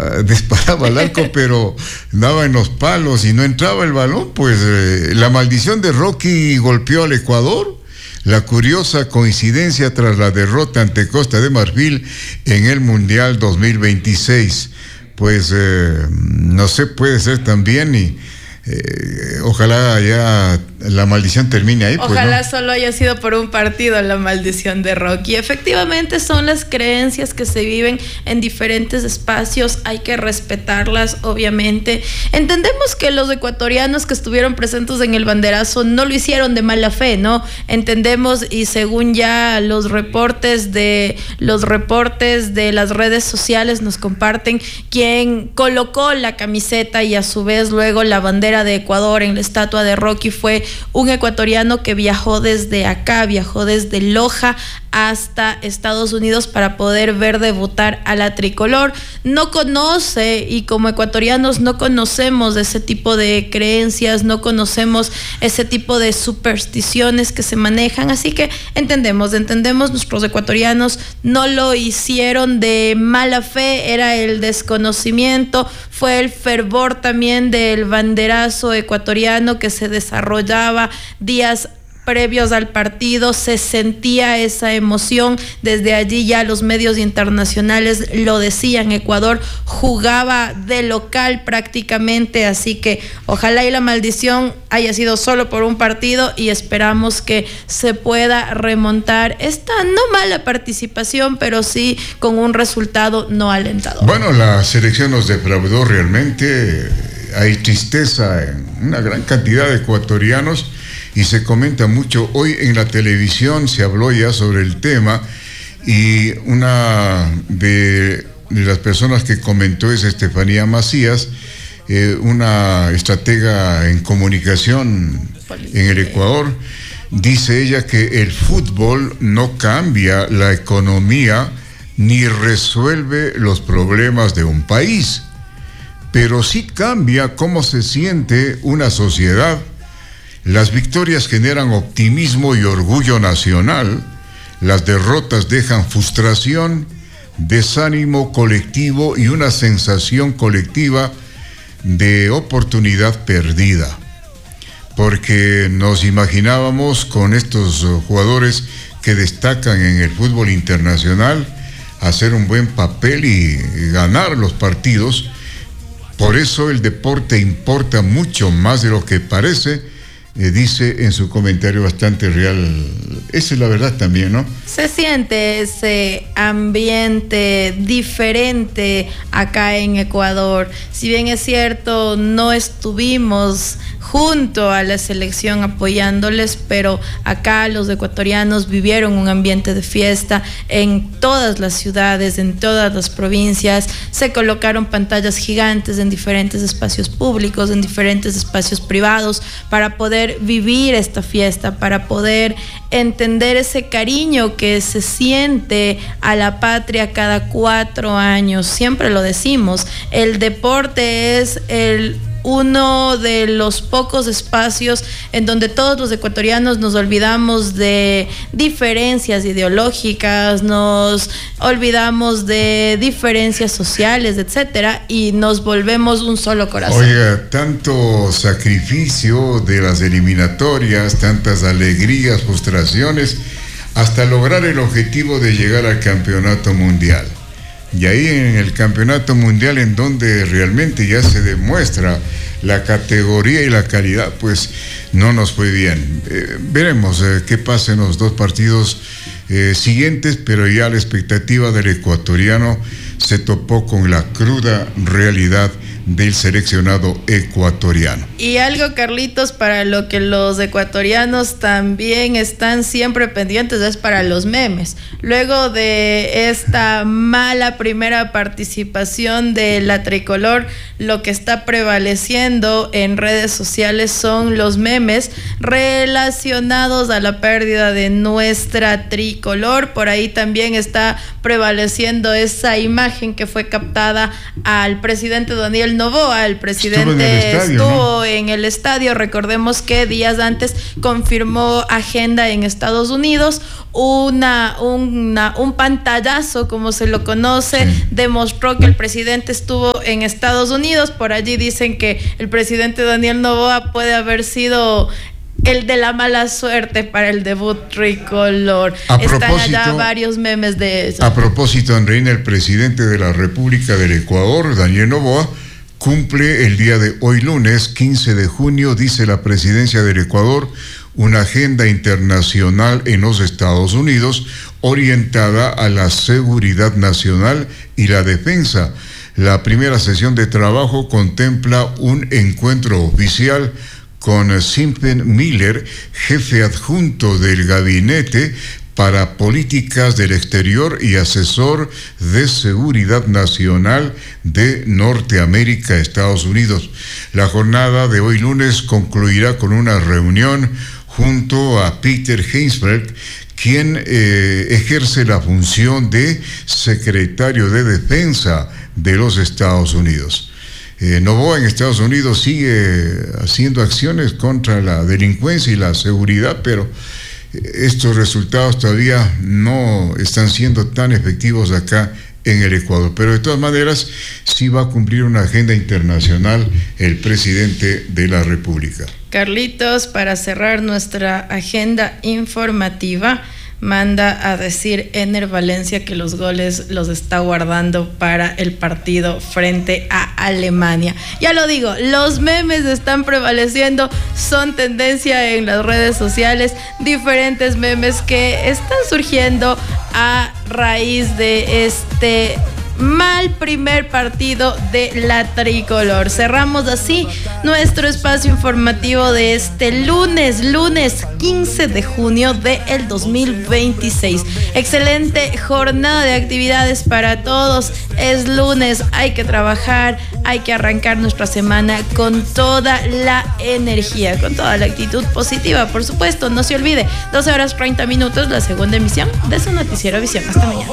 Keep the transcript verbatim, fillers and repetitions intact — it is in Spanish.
disparaba, disparaba al arco, pero daba en los palos y no entraba el balón. Pues eh, la maldición de Rocky golpeó al Ecuador. La curiosa coincidencia tras la derrota ante Costa de Marfil en el Mundial dos mil veintiséis. Pues eh, no sé, puede ser también y eh, ojalá ya la maldición termine ahí. Ojalá pues, ¿no? Solo haya sido por un partido la maldición de Rocky. Efectivamente son las creencias que se viven en diferentes espacios, hay que respetarlas, obviamente. Entendemos que los ecuatorianos que estuvieron presentes en el banderazo no lo hicieron de mala fe, ¿no? Entendemos, y según ya los reportes de los reportes de las redes sociales nos comparten, quien colocó la camiseta y a su vez luego la bandera de Ecuador en la estatua de Rocky fue un ecuatoriano que viajó desde acá, viajó desde Loja hasta Estados Unidos para poder ver debutar a la tricolor. No conoce, y como ecuatorianos no conocemos ese tipo de creencias, no conocemos ese tipo de supersticiones que se manejan, así que entendemos, entendemos, nuestros ecuatorianos no lo hicieron de mala fe, era el desconocimiento, fue el fervor también del banderazo ecuatoriano que se desarrollaba días previos al partido, se sentía esa emoción. Desde allí ya los medios internacionales lo decían, Ecuador jugaba de local prácticamente, así que ojalá y la maldición haya sido solo por un partido y esperamos que se pueda remontar esta no mala participación, pero sí con un resultado no alentador. Bueno, la selección nos defraudó realmente, hay tristeza en una gran cantidad de ecuatorianos. Y se comenta mucho, hoy en la televisión se habló ya sobre el tema y una de, de las personas que comentó es Estefanía Macías, eh, una estratega en comunicación en el Ecuador. Dice ella que el fútbol no cambia la economía ni resuelve los problemas de un país, pero sí cambia cómo se siente una sociedad. Las victorias generan optimismo y orgullo nacional, las derrotas dejan frustración, desánimo colectivo y una sensación colectiva de oportunidad perdida. Porque nos imaginábamos con estos jugadores que destacan en el fútbol internacional hacer un buen papel y ganar los partidos. Por eso el deporte importa mucho más de lo que parece. Eh, dice en su comentario bastante real, esa es la verdad también, ¿no? Se siente ese ambiente diferente acá en Ecuador. Si bien es cierto, no estuvimos junto a la selección apoyándoles, pero acá los ecuatorianos vivieron un ambiente de fiesta en todas las ciudades, en todas las provincias. Se colocaron pantallas gigantes en diferentes espacios públicos, en diferentes espacios privados, para poder vivir esta fiesta, para poder entender ese cariño que se siente a la patria cada cuatro años. Siempre lo decimos, el deporte es el uno de los pocos espacios en donde todos los ecuatorianos nos olvidamos de diferencias ideológicas, nos olvidamos de diferencias sociales, etcétera, y nos volvemos un solo corazón. Oiga, tanto sacrificio de las eliminatorias, tantas alegrías, frustraciones, hasta lograr el objetivo de llegar al campeonato mundial. Y ahí en el campeonato mundial, en donde realmente ya se demuestra la categoría y la calidad, pues no nos fue bien. Eh, veremos eh, qué pasa en los dos partidos eh, siguientes, pero ya la expectativa del ecuatoriano se topó con la cruda realidad del seleccionado ecuatoriano. Y algo, Carlitos, para lo que los ecuatorianos también están siempre pendientes es para los memes. Luego de esta mala primera participación de la tricolor, lo que está prevaleciendo en redes sociales son los memes relacionados a la pérdida de nuestra tricolor. Por ahí también está prevaleciendo esa imagen que fue captada al presidente Daniel Daniel Noboa, el presidente, estuvo en el estadio, estuvo ¿no? en el estadio. Recordemos que días antes confirmó agenda en Estados Unidos, una, una un pantallazo, como se lo conoce, sí. demostró que el presidente estuvo en Estados Unidos. Por allí dicen que el presidente Daniel Noboa puede haber sido el de la mala suerte para el debut tricolor. A Están allá varios memes de eso. A propósito, Andreina, el presidente de la República del Ecuador, Daniel Noboa, cumple el día de hoy lunes, quince de junio, dice la presidencia del Ecuador, una agenda internacional en los Estados Unidos orientada a la seguridad nacional y la defensa. La primera sesión de trabajo contempla un encuentro oficial con Stephen Miller, jefe adjunto del Gabinete para Políticas del Exterior y asesor de Seguridad Nacional de Norteamérica, Estados Unidos. La jornada de hoy lunes concluirá con una reunión junto a Peter Heinsberg, quien eh, ejerce la función de secretario de Defensa de los Estados Unidos. Eh, Noboa en Estados Unidos sigue haciendo acciones contra la delincuencia y la seguridad, pero estos resultados todavía no están siendo tan efectivos acá en el Ecuador. Pero de todas maneras, sí va a cumplir una agenda internacional el presidente de la República. Carlitos, para cerrar nuestra agenda informativa, manda a decir Ener Valencia que los goles los está guardando para el partido frente a Alemania. Ya lo digo, los memes están prevaleciendo, son tendencia en las redes sociales, diferentes memes que están surgiendo a raíz de este mal primer partido de la tricolor. Cerramos así nuestro espacio informativo de este lunes, lunes quince de junio del dos mil veintiséis. Excelente jornada de actividades para todos. Es lunes, hay que trabajar, hay que arrancar nuestra semana con toda la energía, con toda la actitud positiva, por supuesto. No se olvide, doce horas treinta minutos, la segunda emisión de su noticiero Visión. Hasta mañana.